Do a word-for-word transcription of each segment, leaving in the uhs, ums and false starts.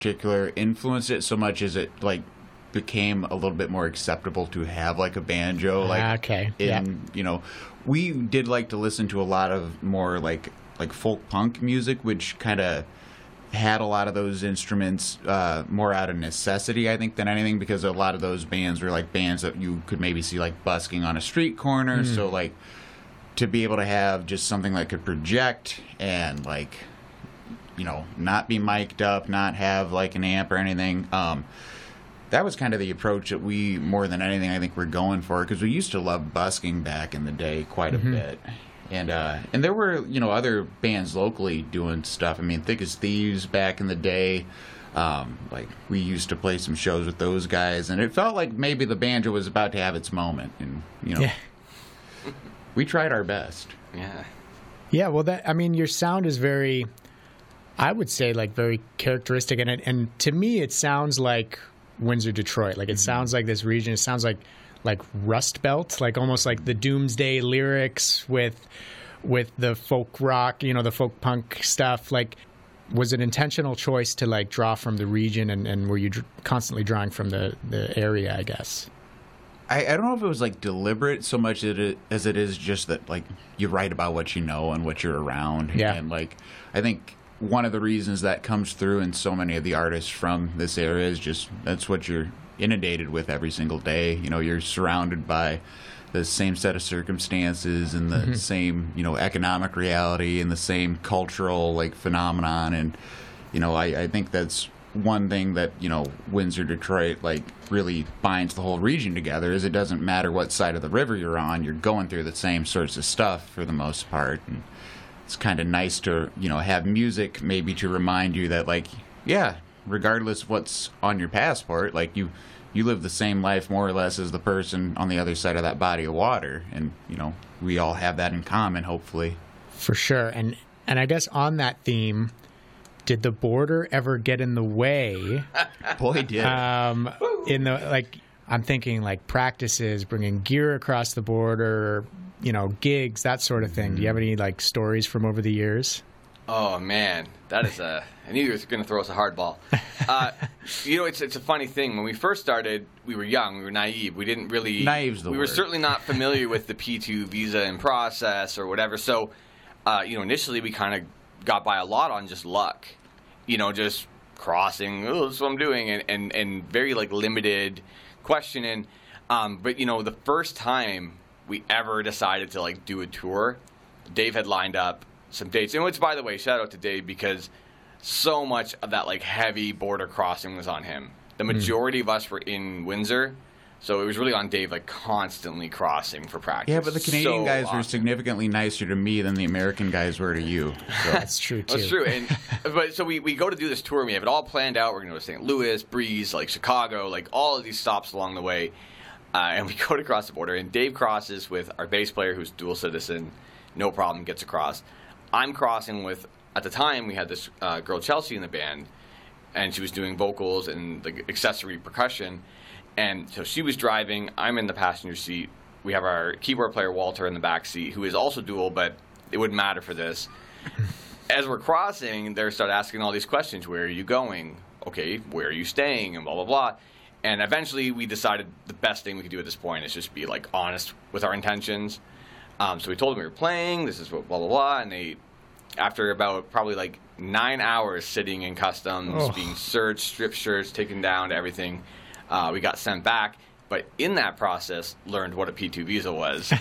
particular influenced it so much as it like became a little bit more acceptable to have like a banjo. Like ah, okay, in yeah. you know, we did like to listen to a lot of more like like folk punk music, which kind of had a lot of those instruments uh, more out of necessity, I think, than anything, because a lot of those bands were like bands that you could maybe see like busking on a street corner. Mm. So like to be able to have just something that could project and like, you know, not be mic'd up, not have like an amp or anything. Um, that was kind of the approach that we, more than anything, I think we're going for, because we used to love busking back in the day quite a mm-hmm. bit. And uh, and there were, you know, other bands locally doing stuff. I mean, Thick as Thieves back in the day. Um, like, we used to play some shows with those guys, and it felt like maybe the banjo was about to have its moment. And, you know, yeah. we tried our best. Yeah. Yeah, well, that I mean, your sound is very, I would say, like, very characteristic. And, it, and to me, it sounds like Windsor, Detroit. Like, it mm-hmm. sounds like this region. It sounds like... like Rust Belt, like almost like the Doomsday lyrics with with the folk rock, you know, the folk punk stuff. Like, was it an intentional choice to like draw from the region, and, and were you dr- constantly drawing from the, the area, I guess? I, I don't know if it was like deliberate so much as it, as it is just that like you write about what you know and what you're around. Yeah. And like, I think one of the reasons that comes through in so many of the artists from this area is just that's what you're inundated with every single day. You know, you're surrounded by the same set of circumstances and the mm-hmm. same, you know, economic reality and the same cultural like phenomenon. And, you know, I, I think that's one thing that, you know, Windsor, Detroit, like really binds the whole region together is it doesn't matter what side of the river you're on, you're going through the same sorts of stuff for the most part. And it's kind of nice to, you know, have music maybe to remind you that like, yeah, regardless of what's on your passport, like you you live the same life more or less as the person on the other side of that body of water. And, you know, we all have that in common, hopefully. For sure. And and I guess on that theme, did the border ever get in the way? Boy, did. Um, in the, like, I'm thinking like practices, bringing gear across the border, you know, gigs, that sort of thing. Mm-hmm. Do you have any like stories from over the years? Oh, man, that is a... I knew you were going to throw us a hard ball. Uh, you know, it's it's a funny thing. When we first started, we were young, we were naive. We didn't really... Naive's the We word. were certainly not familiar with the P two visa and process or whatever. So, uh, you know, initially we kind of got by a lot on just luck. You know, just crossing, oh, that's what I'm doing, and, and, and very, like, limited questioning. Um, but, you know, the first time we ever decided to, like, do a tour, Dave had lined up some dates. And which, by the way, shout out to Dave, because so much of that like heavy border crossing was on him. The majority mm. of us were in Windsor, so it was really on Dave, like constantly crossing for practice. Yeah, but the Canadian so guys often. were significantly nicer to me than the American guys were to you. So. That's true too. That's true. And but so we, we go to do this tour, and we have it all planned out. We're going to go to Saint Louis, Breeze, like Chicago, like all of these stops along the way, uh, and we go to cross the border. And Dave crosses with our bass player, who's dual citizen, no problem, gets across. I'm crossing with, at the time, we had this uh, girl, Chelsea, in the band, and she was doing vocals and the accessory percussion. And so she was driving. I'm in the passenger seat. We have our keyboard player, Walter, in the back seat, who is also dual, but it wouldn't matter for this. As we're crossing, they start asking all these questions. Where are you going? Okay, where are you staying? And blah, blah, blah. And eventually we decided the best thing we could do at this point is just be, like, honest with our intentions. Um, so we told them we were playing, this is what blah, blah, blah, and they, after about probably like nine hours sitting in customs, oh. being searched, stripped shirts, taken down to everything, uh, we got sent back. But in that process, learned what a P two visa was.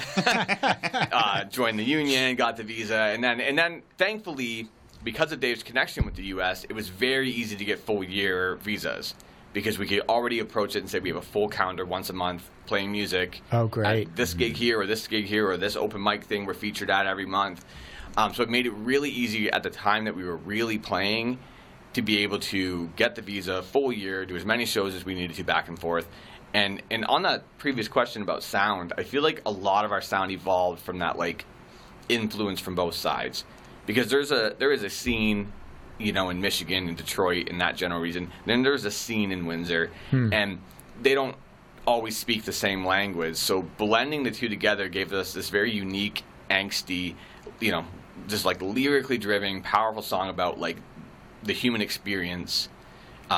uh, joined the union, got the visa, and then, and then thankfully, because of Dave's connection with the U S, it was very easy to get full year visas. Because we could already approach it and say we have a full calendar once a month playing music. Oh, great. At this gig here or this gig here or this open mic thing we're featured at every month. Um, so it made it really easy at the time that we were really playing to be able to get the visa full year, do as many shows as we needed to back and forth. And and on that previous question about sound, I feel like a lot of our sound evolved from that like influence from both sides. Because there's a there is a scene, you know, in Michigan, in Detroit, in that general region. Then there's a scene in Windsor, hmm. and they don't always speak the same language. So blending the two together gave us this very unique, angsty, you know, just like lyrically driven, powerful song about like the human experience